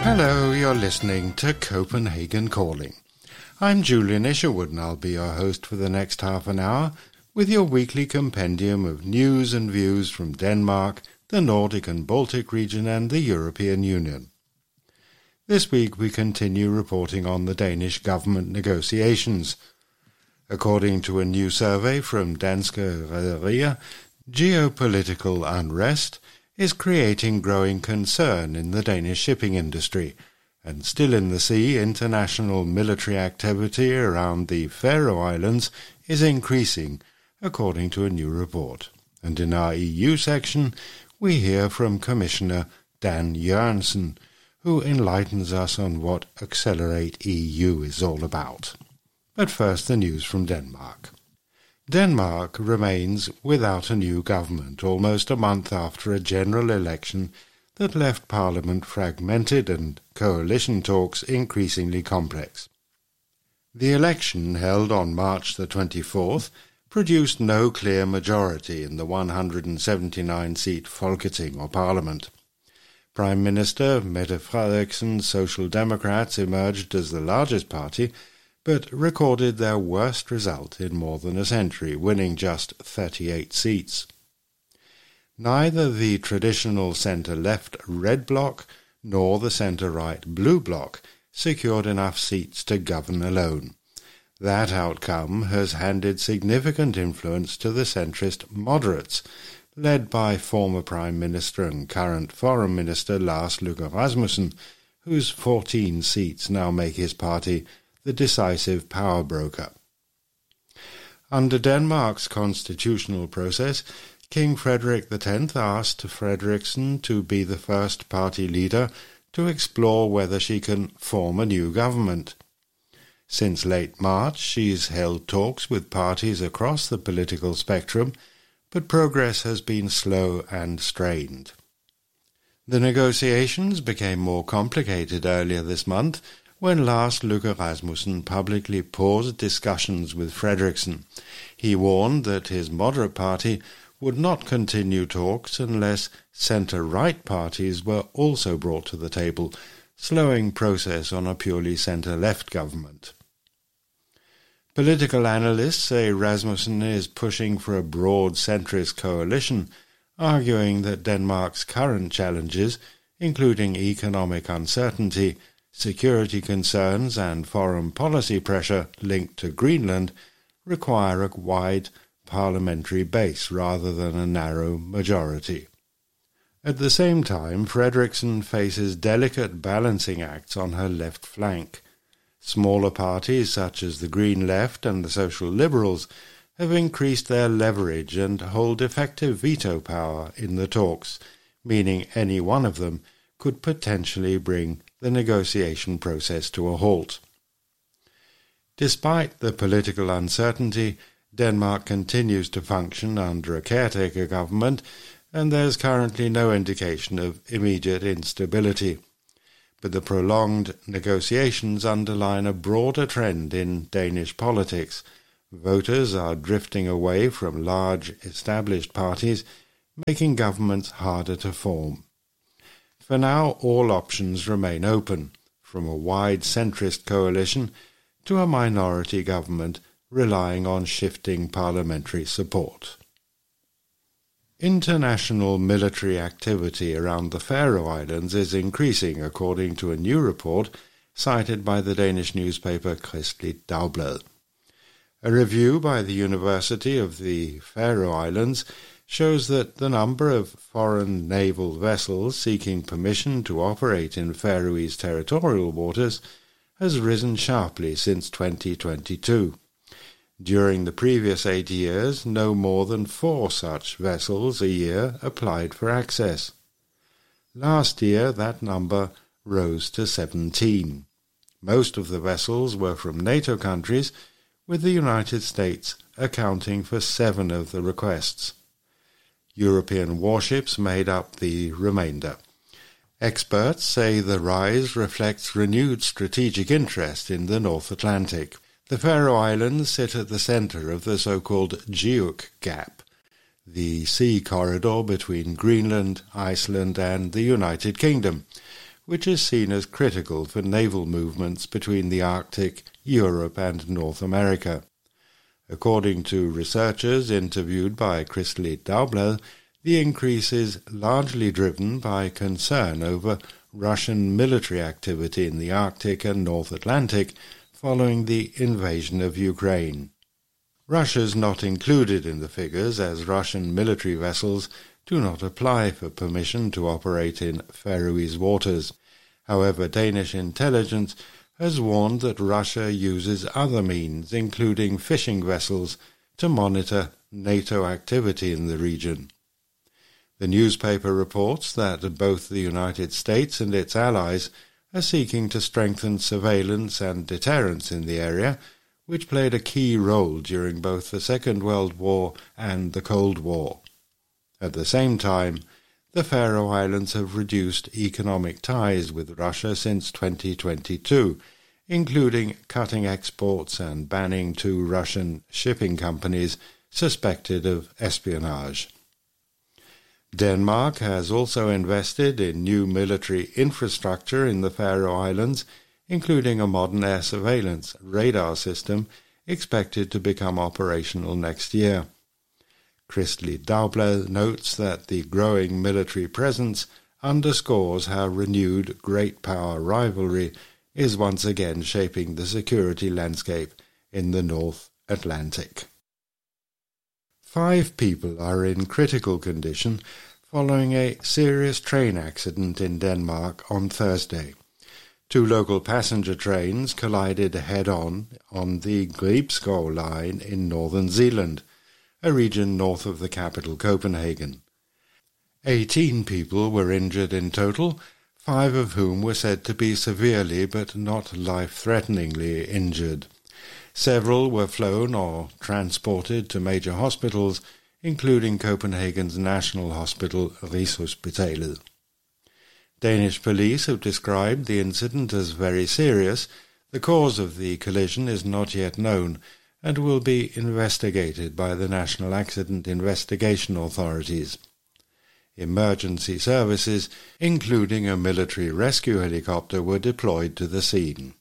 Hello, you're listening to Copenhagen Calling. I'm Julian Isherwood and I'll be your host for the next half an hour with your weekly compendium of news and views from Denmark, the Nordic and Baltic region and the European Union. This week we continue reporting on the Danish government negotiations. According to a new survey from Danske Rederier, geopolitical unrest is creating growing concern in the Danish shipping industry, and still in the sea, international military activity around the Faroe Islands is increasing, according to a new report. And in our EU section, we hear from Commissioner Dan Jørgensen, who enlightens us on what Accelerate EU is all about. But first, the news from Denmark. Denmark remains without a new government almost a month after a general election that left Parliament fragmented and coalition talks increasingly complex. The election, held on March the 24th, produced no clear majority in the 179-seat Folketing or Parliament. Prime Minister Mette Frederiksen's Social Democrats emerged as the largest party, but recorded their worst result in more than a century, winning just 38 seats. Neither the traditional centre-left Red Bloc nor the centre-right Blue Bloc secured enough seats to govern alone. That outcome has handed significant influence to the centrist moderates, led by former Prime Minister and current Foreign Minister Lars Løkke Rasmussen, whose 14 seats now make his party the decisive power broker. Under Denmark's constitutional process, King Frederik X asked Frederiksen to be the first party leader to explore whether she can form a new government. Since late March, she's held talks with parties across the political spectrum, but progress has been slow and strained. The negotiations became more complicated earlier this month when Lars Løkke Rasmussen publicly paused discussions with Frederiksen. He warned that his moderate party would not continue talks unless centre-right parties were also brought to the table, slowing process on a purely centre-left government. Political analysts say Rasmussen is pushing for a broad centrist coalition, arguing that Denmark's current challenges, including economic uncertainty, security concerns and foreign policy pressure linked to Greenland, require a wide parliamentary base rather than a narrow majority. At the same time, Frederiksen faces delicate balancing acts on her left flank. Smaller parties such as the Green Left and the Social Liberals have increased their leverage and hold effective veto power in the talks, meaning any one of them could potentially bring the negotiation process to a halt. Despite the political uncertainty, Denmark continues to function under a caretaker government, and there's currently no indication of immediate instability. But the prolonged negotiations underline a broader trend in Danish politics. Voters are drifting away from large established parties, making governments harder to form. For now, all options remain open, from a wide centrist coalition to a minority government relying on shifting parliamentary support. International military activity around the Faroe Islands is increasing, according to a new report cited by the Danish newspaper Kristeligt Dagblad. A review by the University of the Faroe Islands shows that the number of foreign naval vessels seeking permission to operate in Faroese territorial waters has risen sharply since 2022. During the previous 8 years, no more than 4 such vessels a year applied for access. Last year, that number rose to 17. Most of the vessels were from NATO countries, with the United States accounting for 7 of the requests. European warships made up the remainder. Experts say the rise reflects renewed strategic interest in the North Atlantic. The Faroe Islands sit at the centre of the so-called Giuk Gap, the sea corridor between Greenland, Iceland and the United Kingdom, which is seen as critical for naval movements between the Arctic, Europe and North America. According to researchers interviewed by Christelig Dagblad, the increase is largely driven by concern over Russian military activity in the Arctic and North Atlantic following the invasion of Ukraine. Russia is not included in the figures as Russian military vessels do not apply for permission to operate in Faroese waters. However, Danish intelligence has warned that Russia uses other means, including fishing vessels, to monitor NATO activity in the region. The newspaper reports that both the United States and its allies are seeking to strengthen surveillance and deterrence in the area, which played a key role during both the Second World War and the Cold War. At the same time, the Faroe Islands have reduced economic ties with Russia since 2022, including cutting exports and banning 2 Russian shipping companies suspected of espionage. Denmark has also invested in new military infrastructure in the Faroe Islands, including a modern air surveillance radar system expected to become operational next year. Christelig Dagblad notes that the growing military presence underscores how renewed great power rivalry is once again shaping the security landscape in the North Atlantic. 5 people are in critical condition following a serious train accident in Denmark on Thursday. 2 local passenger trains collided head-on the Gribskov line in northern Zealand, a region north of the capital Copenhagen. 18 people were injured in total, 5 of whom were said to be severely but not life-threateningly injured. Several were flown or transported to major hospitals, including Copenhagen's National Hospital, Rigshospitalet. Danish police have described the incident as very serious. The cause of the collision is not yet known and will be investigated by the National Accident Investigation Authorities. Emergency services, including a military rescue helicopter, were deployed to the scene.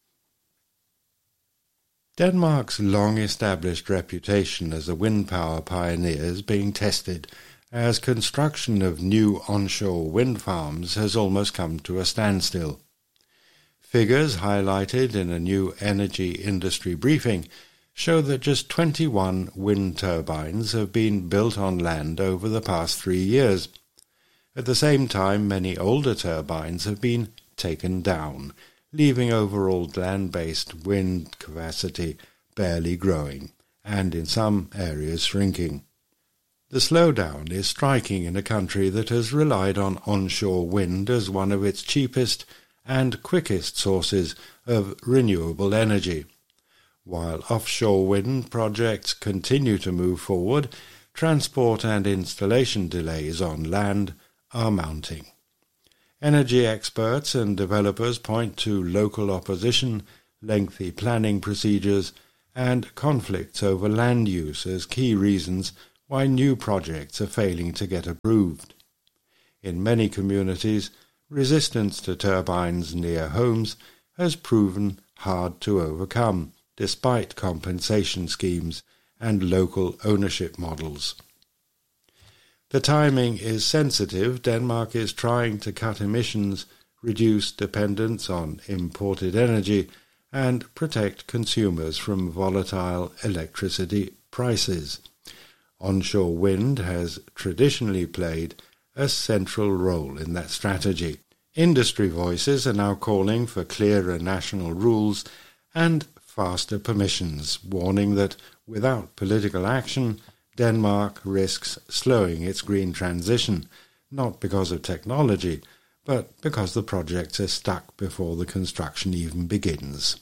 Denmark's long-established reputation as a wind power pioneer is being tested as construction of new onshore wind farms has almost come to a standstill. Figures highlighted in a new energy industry briefing show that just 21 wind turbines have been built on land over the past 3 years. At the same time, many older turbines have been taken down, leaving overall land-based wind capacity barely growing, and in some areas shrinking. The slowdown is striking in a country that has relied on onshore wind as one of its cheapest and quickest sources of renewable energy. While offshore wind projects continue to move forward, transport and installation delays on land are mounting. Energy experts and developers point to local opposition, lengthy planning procedures, and conflicts over land use as key reasons why new projects are failing to get approved. In many communities, resistance to turbines near homes has proven hard to overcome, despite compensation schemes and local ownership models. The timing is sensitive. Denmark is trying to cut emissions, reduce dependence on imported energy, and protect consumers from volatile electricity prices. Onshore wind has traditionally played a central role in that strategy. Industry voices are now calling for clearer national rules and faster permissions, warning that without political action, Denmark risks slowing its green transition, not because of technology, but because the projects are stuck before the construction even begins.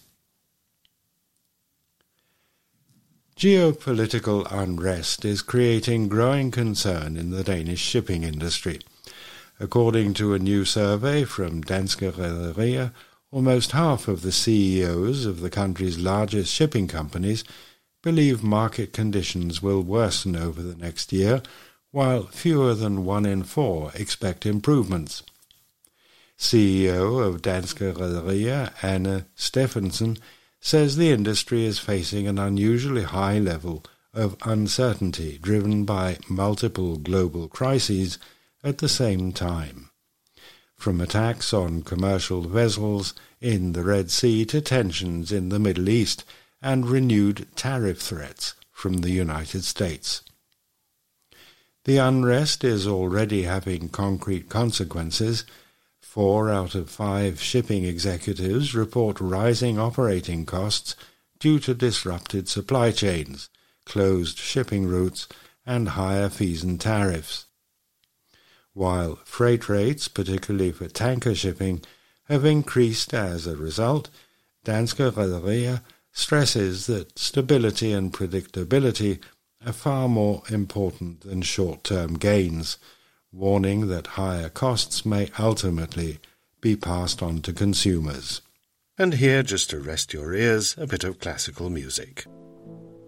Geopolitical unrest is creating growing concern in the Danish shipping industry. According to a new survey from Danske Rederier, almost half of the CEOs of the country's largest shipping companies believe market conditions will worsen over the next year, while fewer than 1 in 4 expect improvements. CEO of Danske Rederier, Anne Steffensen, says the industry is facing an unusually high level of uncertainty driven by multiple global crises at the same time. From attacks on commercial vessels in the Red Sea to tensions in the Middle East and renewed tariff threats from the United States. The unrest is already having concrete consequences. 4 out of 5 shipping executives report rising operating costs due to disrupted supply chains, closed shipping routes, and higher fees and tariffs. While freight rates, particularly for tanker shipping, have increased as a result, Danske Rederier stresses that stability and predictability are far more important than short-term gains, warning that higher costs may ultimately be passed on to consumers. And here, just to rest your ears, a bit of classical music.